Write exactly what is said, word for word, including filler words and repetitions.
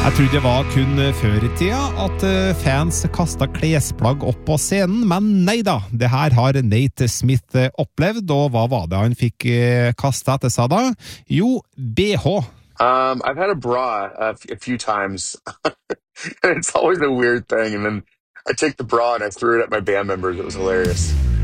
Jeg trodde det var kun før i tida at fans kastet klesplagg opp på scenen, men nei da, det her har Nate Smith opplevd, og hva var det han fikk kastet etter seg da? Jo, B H. Um, I've had a bra a, f- a few times. And it's always a weird thing. And then I take the bra and I threw it at my band members. It was hilarious.